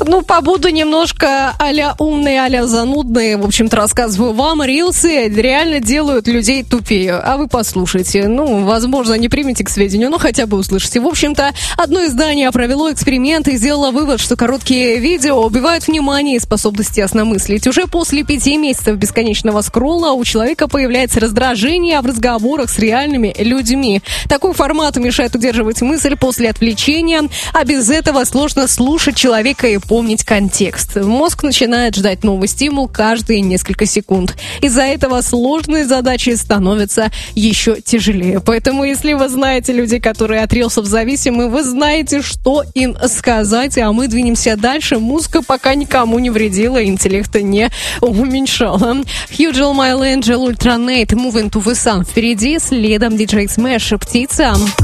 Побуду немножко а-ля умный, а-ля занудный. В общем-то, рассказываю вам. Рилсы реально делают людей тупее. А вы послушайте. Возможно, не примите к сведению, но хотя бы услышите. В общем-то, одно издание провело эксперимент и сделало вывод, что короткие видео убивают внимание и способности осмыслить. Уже после 5 месяцев бесконечного скролла у человека появляется раздражение в разговорах с реальными людьми. Такой формат мешает удерживать мысль после отвлечения, а без этого сложно слушать человека и помнить контекст. Мозг начинает ждать новый стимул каждые несколько секунд. Из-за этого сложные задачи становятся еще тяжелее. Поэтому, если вы знаете людей, которые от рилсов зависимы, вы знаете, что им сказать, а мы двинемся дальше. Музыка пока никому не вредила, интеллекта не уменьшала. Huge All My Angel, Ultranate, Moving to the Sun. Впереди, следом DJ Smash, Птица.